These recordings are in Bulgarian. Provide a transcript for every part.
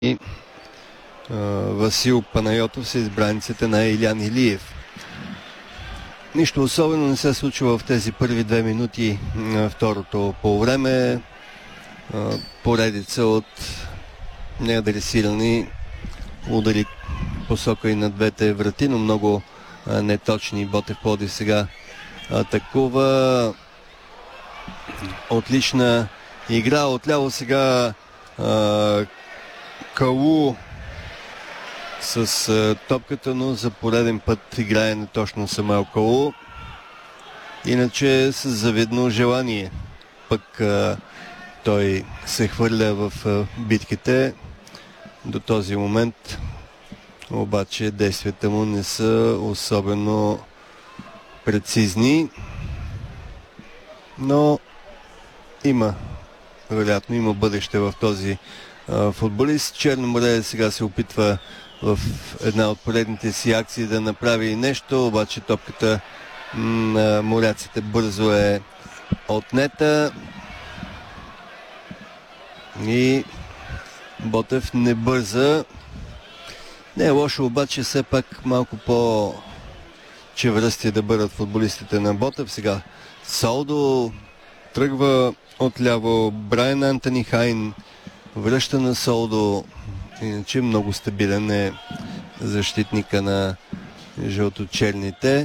и Васил Панайотов са избраниците на Илян Илиев. Нищо особено не се случва в тези първи 2 минути на второто полувреме. Поредица от неадресирани удари посока и на двете врати, но много неточни. Ботев Пловдив сега атакува. Отлична игра. Отляво сега Калу с топката, но за пореден път играе неточно Самуел Калу. Иначе с завидно желание. Пък той се хвърля в битките. До този момент обаче действията му не са особено прецизни. Но вероятно има бъдеще в този футболист. Черно море сега се опитва в една от поредните си акции да направи нещо, обаче топката на моряците бързо е отнета и Ботев не бърза. Не е лошо, обаче все пак малко по-чевръсти да бъдат футболистите на Ботев. Сега Солдо тръгва отляво, Брайан Антони Хайн връща на Солдо, иначе много стабилен е защитника на жълточерните.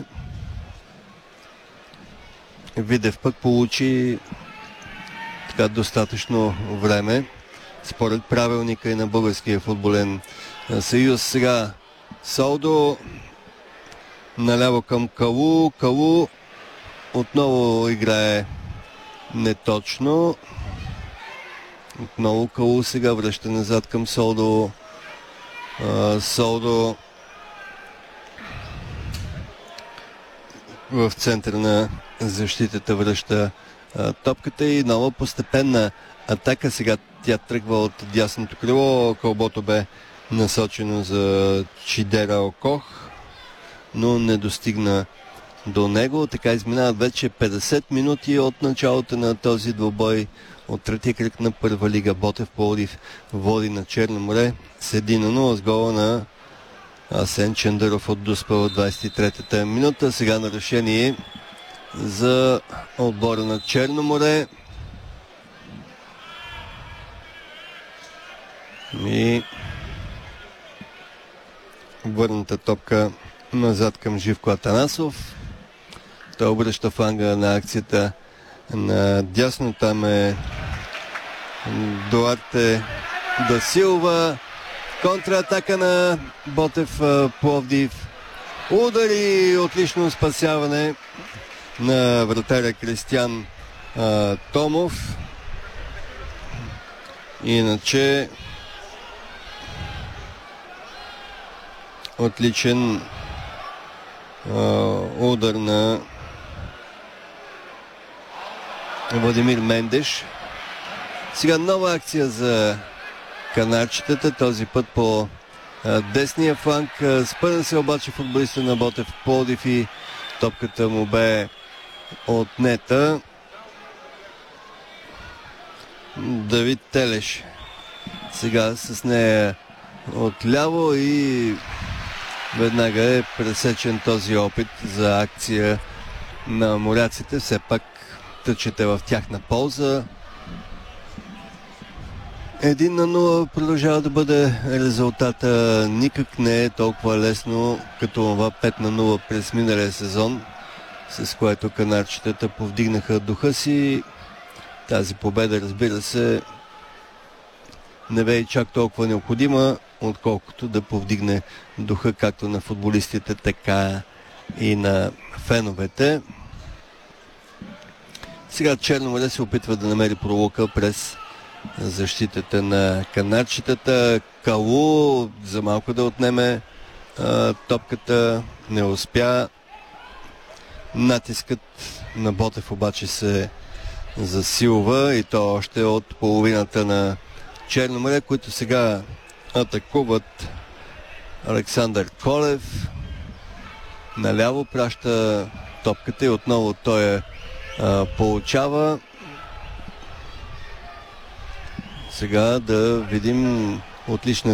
Видев пък получи така достатъчно време според правилника и на Българския футболен съюз. Сега Солдо наляво към Калу. Калу отново играе неточно. Отново Калу сега връща назад към Солдо. Солдо в центъра на защитата връща топката и нова постепенна атака. Сега тя тръгва от дясното крило. Кълбото бе насочено за Чидера Окох, но не достигна до него. Така изминават вече 50 минути от началото на този двубой от третия кръг на първа лига. Ботев Пловдив води на Черно море с 1-0 с гола на Асен Чандъров от Дуспа в 23-та минута. Сега нарушение за отбора на Черно море. И върната топка назад към Живко Атанасов. Той обръща фланга на акцията на дясно. Там е Дуарте да Силва. Контратака на Ботев Пловдив. Удари, отлично спасяване на вратаря Кристиян Томов. Иначе отличен удар на Владимир Мендеш. Сега нова акция за канарчетата, този път по десния фланг. Спъна се обаче футболиста на Ботев Пловдив и топката му бе отнета. Давид Телеш сега с нея отляво и веднага е пресечен този опит за акция на моряците. Все пак тъчете в тяхна полза. 1-0 продължава да бъде резултата. Никак не е толкова лесно като това 5-0 през миналия сезон, с което канарчетата повдигнаха духа си. Тази победа, разбира се, не бе и чак толкова необходима, отколкото да повдигне духа както на футболистите, така и на феновете. Сега Черно море се опитва да намери пролука през защитата на канарчетата. Калу за малко да отнеме топката, не успя. Натискът на Ботев обаче се засилва и то още от половината на Черно море, които сега атакуват. Александър Колев наляво праща топката и отново той я получава. Сега да видим отлична